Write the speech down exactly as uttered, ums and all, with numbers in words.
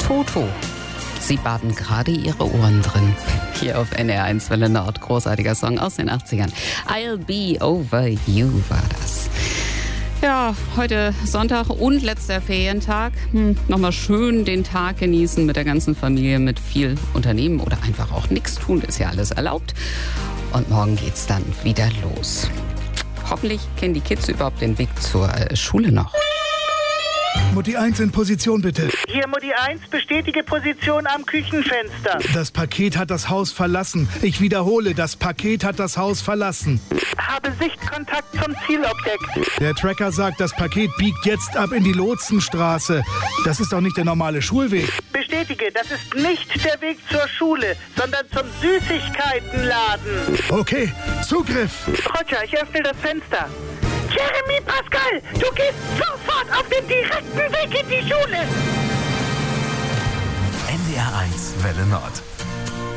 Toto. Sie baden gerade ihre Ohren drin. Hier auf N R eins Welle Nord. Großartiger Song aus den achtzigern. I'll Be Over You war das. Ja, heute Sonntag und letzter Ferientag. Hm, nochmal schön den Tag genießen mit der ganzen Familie, mit viel Unternehmen oder einfach auch nichts tun, ist ja alles erlaubt. Und morgen geht's dann wieder los. Hoffentlich kennen die Kids überhaupt den Weg zur äh, Schule noch. Mutti eins in Position, bitte. Hier, Mutti eins, bestätige Position am Küchenfenster. Das Paket hat das Haus verlassen. Ich wiederhole, das Paket hat das Haus verlassen. Habe Sichtkontakt zum Zielobjekt. Der Tracker sagt, das Paket biegt jetzt ab in die Lotsenstraße. Das ist doch nicht der normale Schulweg. Bestätige, das ist nicht der Weg zur Schule, sondern zum Süßigkeitenladen. Okay, Zugriff. Roger, ich öffne das Fenster. Jeremy Pascal, du gehst sofort auf den direkten Weg in die Schule. N D R eins Welle Nord.